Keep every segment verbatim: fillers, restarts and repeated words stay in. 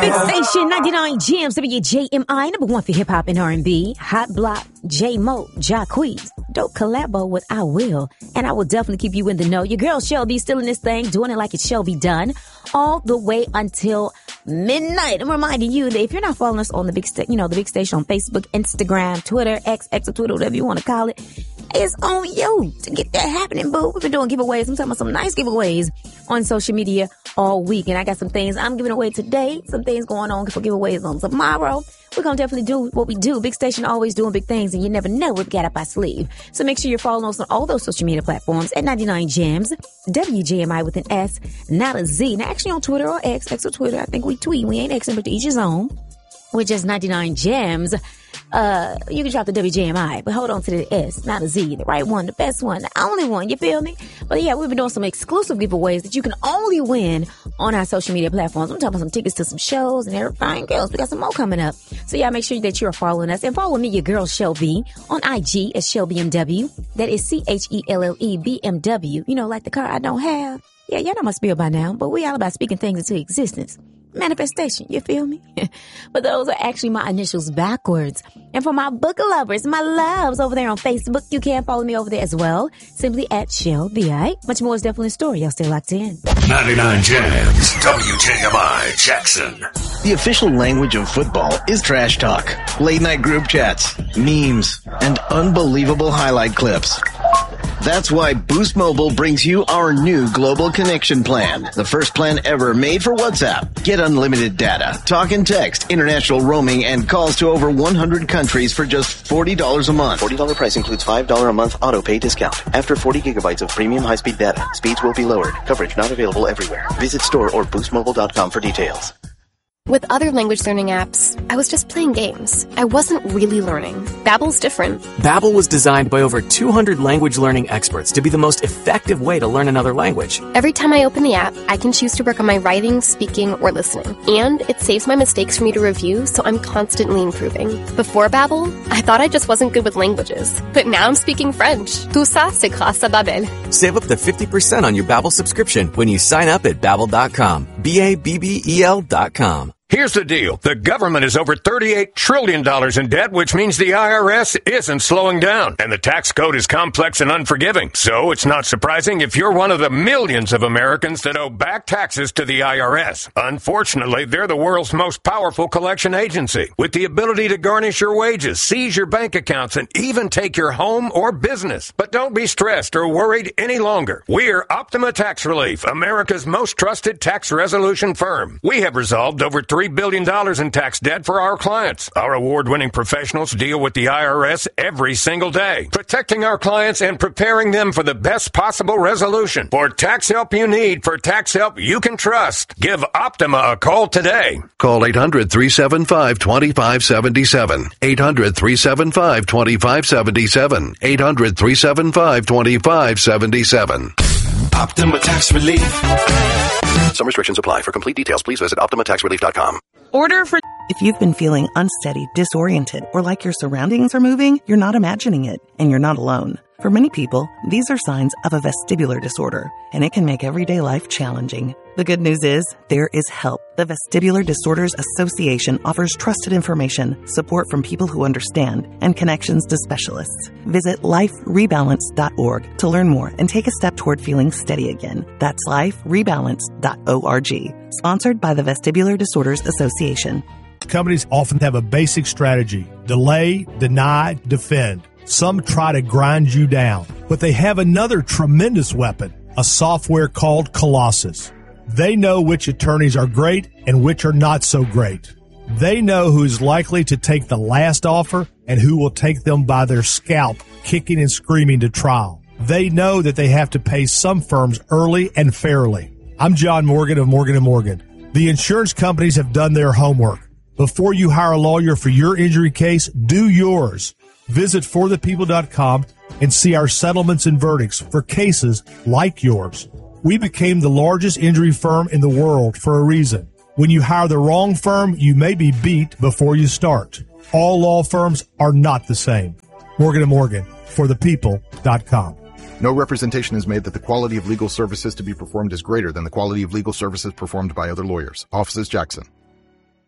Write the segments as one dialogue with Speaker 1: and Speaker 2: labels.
Speaker 1: Big Station ninety-nine Gems, W J M I, number one for hip hop and R and B. Hot Block, J Mo, Jacquees. Dope collabo with I Will. And I will definitely keep you in the know. Your girl Shelby still in this thing, doing it like it shall be done, all the way until midnight. I'm reminding you that if you're not following us on the big sta- you know, the Big Station on Facebook, Instagram, Twitter, X, X or Twitter, whatever you want to call it, it's on you to get that happening, boo. We've been doing giveaways. I'm talking about some nice giveaways on social media all week. And I got some things I'm giving away today, some things going on for giveaways on tomorrow. We're going to definitely do what we do. Big Station always doing big things, and you never know what we got up our sleeve. So make sure you're following us on all those social media platforms at ninety-nine Gems, W J M I with an S, not a Z. Now, actually on Twitter or X, X or Twitter, I think we tweet. We ain't Xing, but to each his own. We're just ninety-nine Gems. Uh, you can drop the W J M I, but hold on to the S, not a Z, the right one, the best one, the only one, you feel me? But yeah, we've been doing some exclusive giveaways that you can only win on our social media platforms. I'm talking about some tickets to some shows and everything else. We got some more coming up. So yeah, make sure that you're following us and follow me, your girl Shelby, on I G as Shelby M W. That is C H E L L E B M W. You know, like the car I don't have. Yeah, y'all know my spiel by now, but we all about speaking things into existence. Manifestation, you feel me? But those are actually my initials backwards. And for my book lovers, my loves over there on Facebook, you can follow me over there as well. Simply at Shelby. Much more is definitely in store. Y'all stay locked in.
Speaker 2: ninety-nine Gems, W J M I Jackson.
Speaker 3: The official language of football is trash talk, late night group chats, memes, and unbelievable highlight clips. That's why Boost Mobile brings you our new Global Connection plan, the first plan ever made for WhatsApp. Get unlimited data, talk and text, international roaming, and calls to over one hundred countries for just forty dollars a month.
Speaker 4: forty dollars price includes five dollars a month auto pay discount. After forty gigabytes of premium high-speed data, speeds will be lowered. Coverage not available everywhere. Visit store or boost mobile dot com for details.
Speaker 5: With other language learning apps, I was just playing games. I wasn't really learning. Babbel's different.
Speaker 6: Babbel was designed by over two hundred language learning experts to be the most effective way to learn another language.
Speaker 5: Every time I open the app, I can choose to work on my writing, speaking, or listening. And it saves my mistakes for me to review, so I'm constantly improving. Before Babbel, I thought I just wasn't good with languages. But now I'm speaking French. Tout ça, c'est grâce à Babbel.
Speaker 6: Save up to fifty percent on your Babbel subscription when you sign up at babbel dot com. B A B B E L dot com.
Speaker 7: Here's the deal. The government is over thirty-eight trillion dollars in debt, which means the I R S isn't slowing down. And the tax code is complex and unforgiving. So it's not surprising if you're one of the millions of Americans that owe back taxes to the I R S. Unfortunately, they're the world's most powerful collection agency, with the ability to garnish your wages, seize your bank accounts, and even take your home or business. But don't be stressed or worried any longer. We're Optima Tax Relief, America's most trusted tax resolution firm. We have resolved over three billion dollars in tax debt for our clients. Our award-winning professionals deal with the I R S every single day, protecting our clients and preparing them for the best possible resolution. For tax help you need, for tax help you can trust, give Optima a call today.
Speaker 2: Call eight hundred, three seven five, two five seven seven. eight hundred, three seven five, two five seven seven. eight hundred, three seven five, two five seven seven.
Speaker 8: Optima Tax Relief.
Speaker 4: Some restrictions apply. For complete details, please visit optima tax relief dot com.
Speaker 9: Order for... If you've been feeling unsteady, disoriented, or like your surroundings are moving, you're not imagining it, and you're not alone. For many people, these are signs of a vestibular disorder, and it can make everyday life challenging. The good news is, there is help. The Vestibular Disorders Association offers trusted information, support from people who understand, and connections to specialists. Visit life rebalance dot org to learn more and take a step toward feeling steady again. That's life rebalance dot org. Sponsored by the Vestibular Disorders Association.
Speaker 10: Companies often have a basic strategy: delay, deny, defend. Some try to grind you down, but they have another tremendous weapon, a software called Colossus. They know which attorneys are great and which are not so great. They know who is likely to take the last offer and who will take them by their scalp, kicking and screaming to trial. They know that they have to pay some firms early and fairly. I'm John Morgan of Morgan and Morgan. The insurance companies have done their homework. Before you hire a lawyer for your injury case, do yours. Visit for the people dot com and see our settlements and verdicts for cases like yours. We became the largest injury firm in the world for a reason. When you hire the wrong firm, you may be beat before you start. All law firms are not the same. Morgan and Morgan, for the people dot com.
Speaker 11: No representation is made that the quality of legal services to be performed is greater than the quality of legal services performed by other lawyers. Offices Jackson.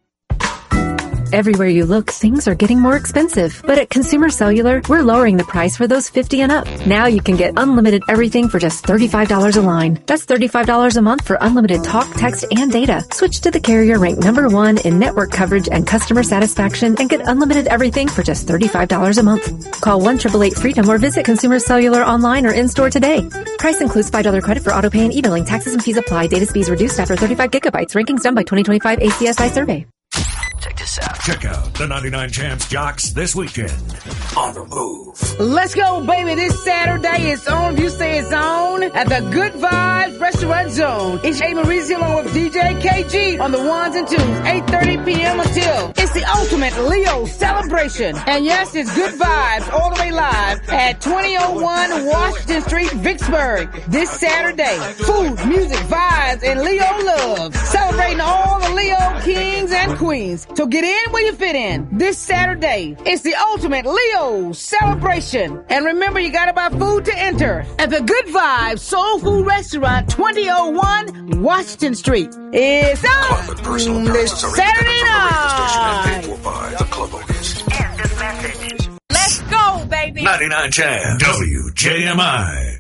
Speaker 12: Everywhere you look, things are getting more expensive. But at Consumer Cellular, we're lowering the price for those fifty and up. Now you can get unlimited everything for just thirty-five dollars a line. That's thirty-five dollars a month for unlimited talk, text, and data. Switch to the carrier ranked number one in network coverage and customer satisfaction and get unlimited everything for just thirty-five dollars a month. Call one eight eight eight freedom or visit Consumer Cellular online or in-store today. Price includes five dollars credit for auto pay and e-billing. Taxes and fees apply. Data speeds reduced after thirty-five gigabytes. Rankings done by twenty twenty-five A C S I survey.
Speaker 13: Check this out. Check out the ninety-nine Champs Jocks this weekend on the move.
Speaker 14: Let's go, baby. This Saturday it's on. If you say it's on at the Good Vibes Restaurant Zone. It's A. Mauricio along with D J K G on the ones and twos, eight thirty p.m. until. It's the ultimate Leo celebration. And yes, it's Good Vibes all the way live at twenty oh one Washington Street, Vicksburg. This Saturday. Food, music, vibes, and Leo love. Celebrating all the Leo kings and queens. So get in where you fit in. This Saturday, it's the ultimate Leo celebration. And remember, you gotta buy food to enter at the Good Vibes Soul Food Restaurant, twenty oh one Washington Street. It's on this Saturday night.
Speaker 13: Let's go, baby. ninety-nine Champs, W J M I.